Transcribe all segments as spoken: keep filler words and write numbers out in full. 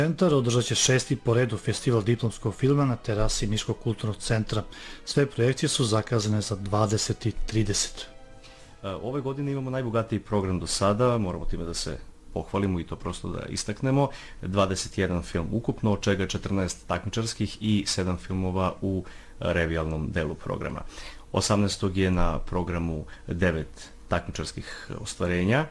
Centar održat će šesti po redu festival diplomskog filma na terasi Niškog kulturnog centra. Sve projekcije su zakazane za dvadeset i trideset. Ove godine imamo najbogatiji program do sada, moramo time da se pohvalimo i to prosto da istaknemo. dvadeset jedan film ukupno, od čega četrnaest takmičarskih i sedam filmova u revijalnom delu programa. osamnaestog je na programu devet takmičarskih ostvarenja,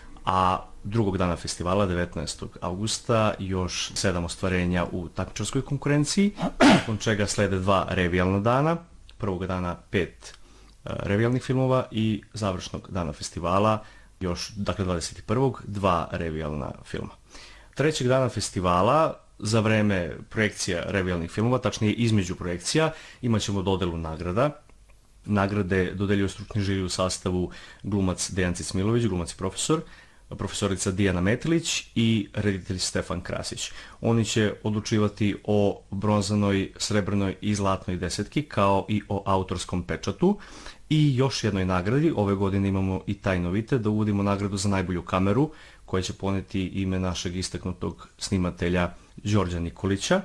a drugog dana festivala, devetnaestog avgusta, još sedam ostvarenja u takmičarskoj konkurenciji, nakon čega slede dva revijalna dana, prvog dana pet revijalnih filmova i završnog dana festivala, još, dakle, dvadeset prvog dva revijalna filma. Trećeg dana festivala, za vreme projekcija revijalnih filmova, tačnije između projekcija, imat ćemo dodelu nagrada. Nagrade dodeljuje stručni žiri u sastavu glumac Dejan Cicmilović, glumac i profesor, profesorica Dijana Metilić i reditelj Stefan Krasić. Oni će odlučivati o bronzanoj, srebrnoj i zlatnoj desetki, kao i o autorskom pečatu. I još jednoj nagradi, ove godine imamo i taj novitet, da uvodimo nagradu za najbolju kameru, koja će poneti ime našeg istaknutog snimatelja Đorđa Nikolića,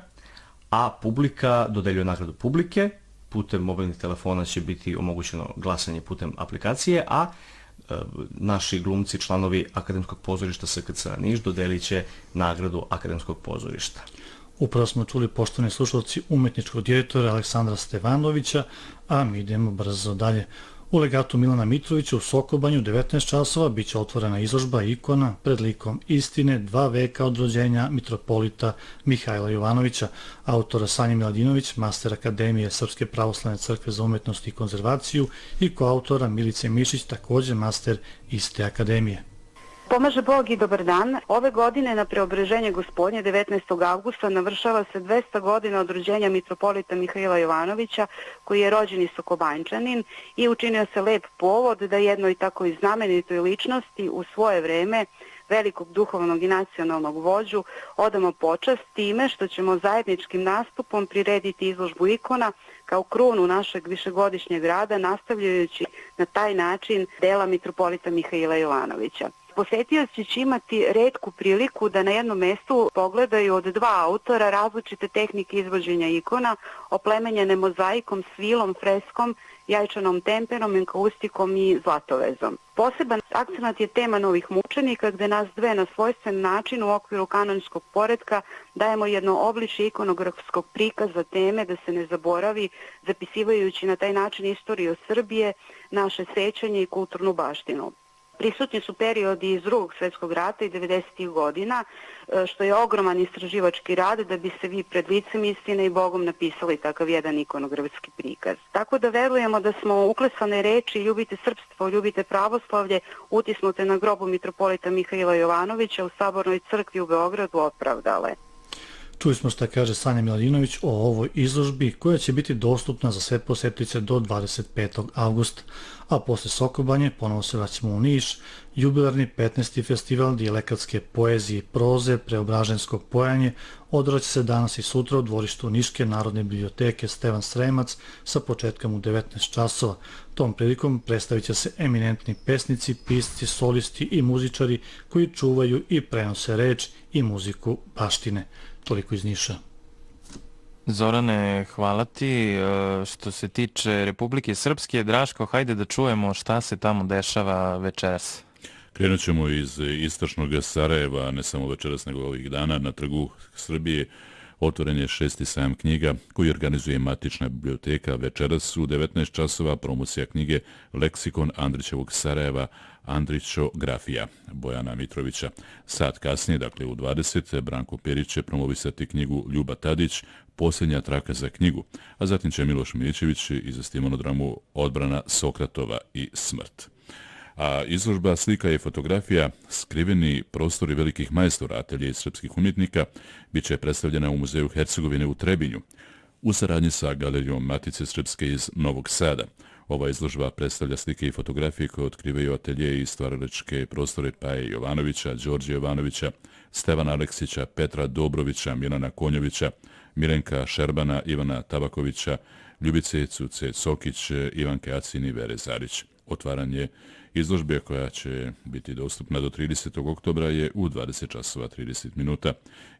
a publika dodeljuje nagradu publike, putem mobilnih telefona će biti omogućeno glasanje putem aplikacije, a e, naši glumci, članovi Akademskog pozorišta S K C Niš dodelit će nagradu Akademskog pozorišta. Upravo smo čuli, poštovani slušalci, umetničkog direktora Aleksandra Stevanovića, a mi idemo brzo dalje. U legatu Milana Mitrovića u Sokobanju devetnaest časova biće otvorena izložba ikona pred likom istine, dva veka od rođenja mitropolita Mihajla Jovanovića, autora Sanja Miladinović, master Akademije Srpske pravoslavne crkve za umetnost i konzervaciju, i koautora Milice Mišić, također master iste akademije. Pomaže Bog i dobar dan. Ove godine na Preobraženje Gospodnje devetnaestog avgusta navršava se dvesta godina od rođenja mitropolita Mihajla Jovanovića, koji je rođeni Sokobanjčanin, i učinio se lep povod da jednoj tako i znamenitoj ličnosti u svoje vreme, velikog duhovnog i nacionalnog vođu, odamo počast time što ćemo zajedničkim nastupom prirediti izložbu ikona kao krunu našeg višegodišnjeg rada, nastavljajući na taj način dela mitropolita Mihajla Jovanovića. Posetioci će imati retku priliku da na jednom mestu pogledaju od dva autora različite tehnike izvođenja ikona, oplemenjene mozaikom, svilom, freskom, jajčanom temperom, enkaustikom i zlatovezom. Poseban akcenat je tema novih mučenika, gde nas dve na svojstven način u okviru kanonskog poretka dajemo jedno obličje ikonografskog prikaza teme da se ne zaboravi, zapisivajući na taj način istoriju Srbije, naše sećanje i kulturnu baštinu. Prisutni su periodi iz drugog svjetskog rata i devedesetih godina, što je ogroman istraživački rad da bi se vi pred licem istine i Bogom napisali takav jedan ikonografski prikaz. Tako da verujemo da smo uklesane reči ljubite srpstvo, ljubite pravoslavlje, utisnute na grobu mitropolita Mihajla Jovanovića u Sabornoj crkvi u Beogradu opravdale. Čuli smo šta kaže Sanja Miladinović o ovoj izložbi, koja će biti dostupna za sve posjetitelje do dvadeset petog avgusta, a posle Sokobanje ponovo se vraćamo u Niš. Jubilarni petnaesti festival dijalekatske poezije i proze Preobraženskog pojanje održat će se danas i sutra u dvorištu Niške Narodne biblioteke Stevan Sremac sa početkom u devetnaest časova. Tom prilikom predstavit će se eminentni pesnici, pisci, solisti i muzičari koji čuvaju i prenose reč i muziku baštine. Toliko iz Niša. Zorane, hvala ti. Što se tiče Republike Srpske, Draško, hajde da čujemo šta se tamo dešava večeras. Krenut ćemo iz istočnog Sarajeva, ne samo večeras nego ovih dana. Na Trgu Srbije otvoren je šesti sajam knjiga koji organizuje Matična biblioteka. Večeras u devetnaest časova promocija knjige Leksikon Andrićevog Sarajeva, Andrićografija Bojana Mitrovića. Sat kasnije, dakle u dvadeset, Branko Perić će promovisati knjigu Ljuba Tadić, Posljednja traka za knjigu, a zatim će Miloš Milićević izvesti monodramu Odbrana Sokratova i smrt. A izložba slika i fotografija Skriveni prostori velikih majstora atelje i srpskih umjetnika bit će predstavljena u Muzeju Hercegovine u Trebinju u saradnji sa Galerijom Matice Srpske iz Novog Sada. Ova izložba predstavlja slike i fotografije koje otkrivaju atelje i stvaralačke prostore Paje Jovanovića, Đorđe Jovanovića, Stevana Aleksića, Petra Dobrovića, Milana Konjovića, Milenka Šerbana, Ivana Tabakovića, Ljubice Cuce Sokić, Ivanke Acin i Vere Zarić. Otvaranje izložbe koja će biti dostupna do tridesetog oktobra je u dvadeset časova trideset minuta.